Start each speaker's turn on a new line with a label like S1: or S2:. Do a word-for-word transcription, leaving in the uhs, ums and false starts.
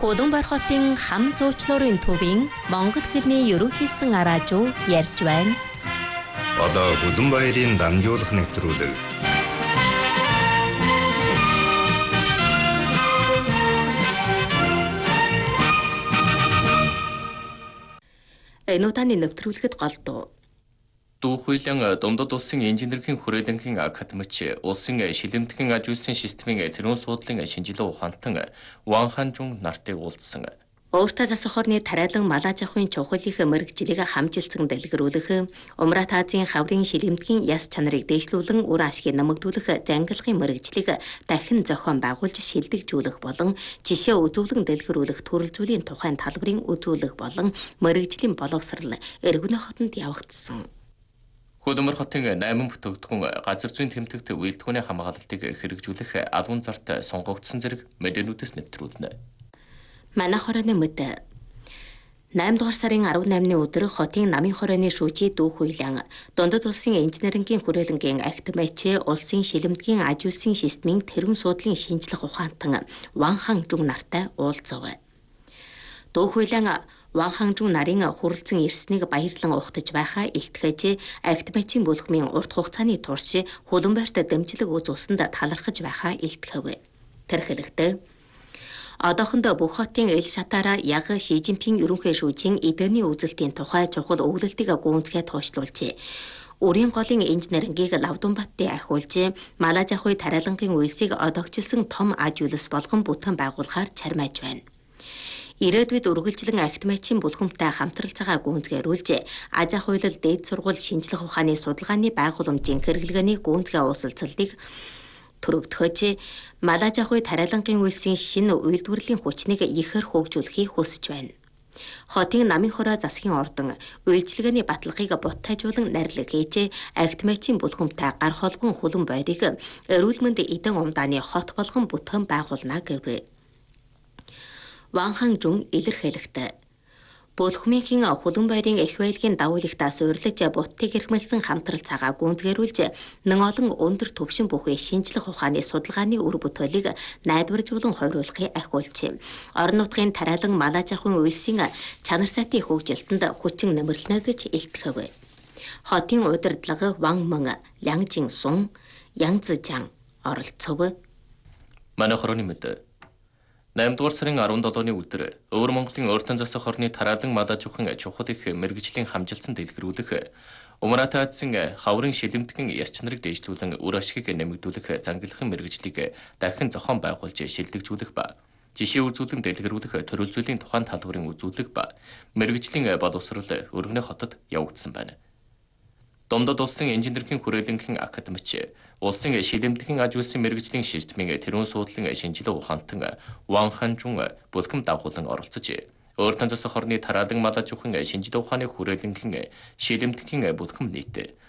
S1: Улаанбаатар хотын хам зуучлуурын төвийн Монгол хэлний ерөнхийсэн араажуу ярьж байна.
S2: Одоо Улаанбаатарын дамжуулах нэвтрүүлэг.
S1: Энэ удааны нэвтрүүлэхэд голдуу.
S3: Дүүхүйлэн Дундад улсын инженерийн хүрээлэнгийн академич, улсын шилэмтгэн аж үйлсийн системийн тэрүүн суудлын шинжилгээ ухаантан Ван Ханжун нартыг уулзсан.
S1: Өөртөө засах орны тариалан малаж авахын чухлынх мэрэгжлийг хамжилсан дэлгэрүүлэх, Умрат Азийн хаврын шилэмтгэн яс чанарыг дээшлүүлэн үр ашгийг нэмэгдүүлэх зангилгын мэрэгжлийг дахин зохион байгуулж шилдэгжүүлэх болон жишээ үзүүлэн дэлгэрүүлэх төрөл зүйлийн тухайн талбарын үзүүлэх болон мэрэгжлийн боловсрал эргэнэ хотод явагдсан.
S3: Улаанбаатар хотын найман бүтээгдэхүүн газар зүйн тэмдэгт үйлдвэрийн хамгаалалтыг хэрэгжүүлэх албан зарт сонгогдсон зэрэг мэдээнүүдээс нэвтрүүлнэ.
S1: Манай хорооны мэд найман дугаар сарын арван наймны өдөр хотын намын хорооны шүүжий Дүүхүйлэн Дундад улсын инженерийн хүрээлэнгийн академич, улсын шилэмтгэн аж үйлсийн системийн тэрүүн суудлын шинжилгээ ухаантан Ван Ханжун нартай уулзав. Дүүхүйлэн Ван Ханжун нарын хүрэлцэн ирснийг баярлан ухтаж байхаа илтгэж, академичийн бүлхмийн урт хугацааны турш Улаанбаатарт дэмжлэг үзүүлсэнд талархаж байхаа илтгэв. Тэрхэлэгтээ одоохондоо бүх хотын эл шатаараа яг Ши Жинпин ерөнхий шүүжийн эдэрний үзэлтийн тухай чухал өгүүлэлтийг гүйцэтгэе тоочлуулж, өрийн голын инженерингийг Лавдунбаттын ахиулж, малаж авахын тариалангийн үйлсийг одогчилсон том аж үйлс болгон бүтээн байгуулахаар чармааж байна. Ирээдүйд үргэлжлэн академичийн бүлхэмтэй хамтралцаагаа гүйцэтгээрүүлж, аж ахуй хууль, дээд сургууль, шинжлэх ухааны судалгааны байгууламжийн хэрэглгээний гүйцэтгэх уулзалтыг төрөгдөхөж, малаж авахын тариалангийн үйлсийн шинэ үйлдвэрлэлийн хүчнийг ихээр хөгжүүлэхийг хүсэж байна. Хотын намын хороо засгийн ордон үйлчилгээний баталгааг буттайжуулан нарилга хийж, академичийн бүлхэмтэй гар холбон хулан бойрыг эрүүл мэнд эдэн умдааны хот болгон бүтээн байгуулна гэв. Ван Ханжун илэрхийлэхдээ Бүлхмийн Улаанбаатарын их байлгийн давуулагтаа суйрлаж буттыг эрхмэлсэн хамтрал цагаа гүйцэтгээрүүлж, нэн олон өндөр түвшин бүхий шинжлэх ухааны судалгааны үр бүтээлийг найдваржуулан хувируулахыг ахиулж, орон нутгийн тариалан малаж авахын үйлсийн чанар сайтын хөгжилтөнд хүчин нэмэрлэнэ гэж илтгэв. Хотын удирдлага Ван Мэн, Лян Жинсун, Ян Цзжан оролцов.
S3: Манай хорооны мэд найман дугаар сарын арван долооны өдөр Өвөр Монголын ойртон засах орны тариалан малаж авахын чухал их мэрэгжлийн хамжилсан дэлгэрүүлэх, Умрат Азийн хаврын шилэмтгэн яс чанарыг дээшлүүлэн үр ашгийг нэмэгдүүлэх зангилгын мэрэгжлийг дахин зохион байгуулж шилдэгжүүлэх ба жишээ үзүүлэн дэлгэрүүлэх төрөл зүйлийн тухайн талбарын үзүүлэх ба мэрэгжлийн боловсрал өргөнө хотод явагдсан байна. Дундад улсын инженерийн хүрээлэнгийн академич, улсын шилэмтгэн аж үйлсийн мэрэгжлийн системийн тэрүүн суудлын шинжилгээ ухаантан Ван Ханжун бүлхэм дагуулan оролцож, ойртон засах орны тариалан малаж авахын шинжилгээ ухааны хүрээлэнгийн шилэмтгэн бүлхэм нийт